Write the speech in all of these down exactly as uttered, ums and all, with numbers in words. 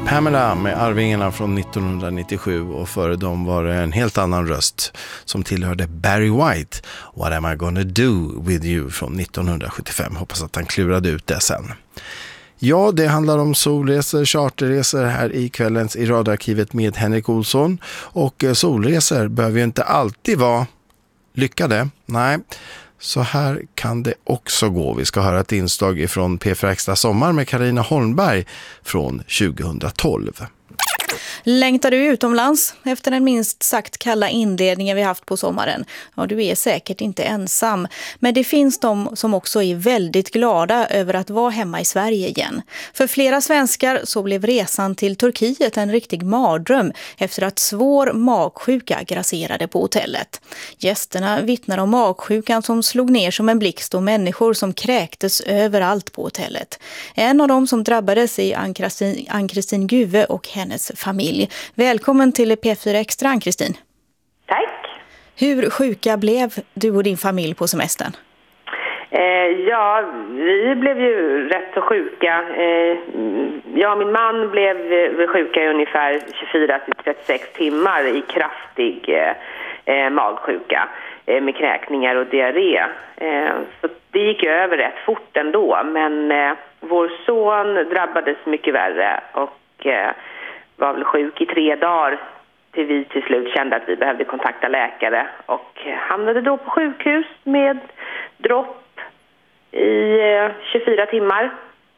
Pamela med Arvingarna från nittonhundranittiosju, och före dem var det en helt annan röst som tillhörde Barry White, What am I gonna do with you från nittonhundrasjuttiofem. Hoppas att han klurade ut det sen. Ja, det handlar om solresor, charterresor här i kvällens i radarkivet med Henrik Olsson. Och eh, solresor behöver ju inte alltid vara lyckade. Nej, så här kan det också gå. Vi ska höra ett inslag ifrån P fyra Extra Sommar med Carina Holmberg från tjugohundratolv. Längtar du utomlands efter den minst sagt kalla inledningen vi haft på sommaren? Ja, du är säkert inte ensam. Men det finns de som också är väldigt glada över att vara hemma i Sverige igen. För flera svenskar så blev resan till Turkiet en riktig mardröm efter att svår magsjuka grasserade på hotellet. Gästerna vittnar om magsjukan som slog ner som en blixt och människor som kräktes överallt på hotellet. En av dem som drabbades är Ann-Kristin, Ann-Kristin Guve och hennes familj. Välkommen till P fyra Extra, Ann-Kristin. Tack. Hur sjuka blev du och din familj på semestern? Eh, ja, vi blev ju rätt så sjuka. Eh, jag och min man blev sjuka i ungefär tjugofyra till trettiosex timmar i kraftig eh, magsjuka eh, med kräkningar och diarré. Eh, så det gick över rätt fort ändå, men eh, vår son drabbades mycket värre och eh, var väl sjuk i tre dagar till vi till slut kände att vi behövde kontakta läkare och hamnade då på sjukhus med dropp i tjugofyra timmar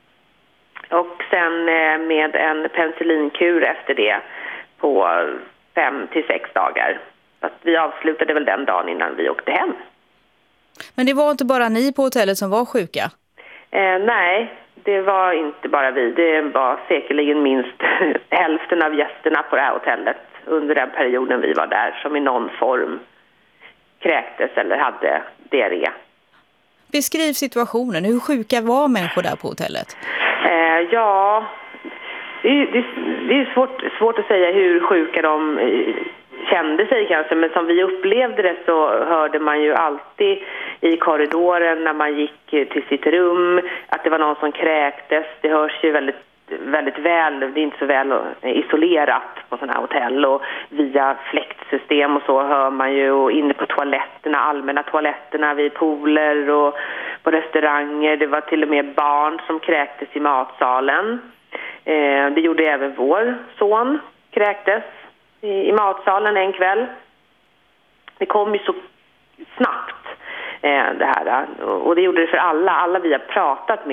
och sen med en penicillinkur efter det på fem till sex dagar. Så att vi avslutade väl den dagen innan vi åkte hem. Men det var inte bara ni på hotellet som var sjuka? Eh, nej, det var inte bara vi. Det var säkerligen minst hälften av gästerna på det här hotellet under den perioden vi var där som i någon form kräktes eller hade diarré. Beskriv situationen. Hur sjuka var människor där på hotellet? Eh, ja, det är, det, det är svårt, svårt att säga hur sjuka de kände sig kanske, men som vi upplevde det så hörde man ju alltid i korridoren när man gick till sitt rum att det var någon som kräktes. Det hörs ju väldigt, väldigt väl, det är inte så väl isolerat på sådana här hotell, och via fläktsystem och så hör man ju, och inne på toaletterna, allmänna toaletterna vid pooler och på restauranger. Det var till och med barn som kräktes i matsalen. Eh, det gjorde även vår son, kräktes i matsalen en kväll. Det kom ju så snabbt eh, det här, och det gjorde det för alla. Alla vi har pratat med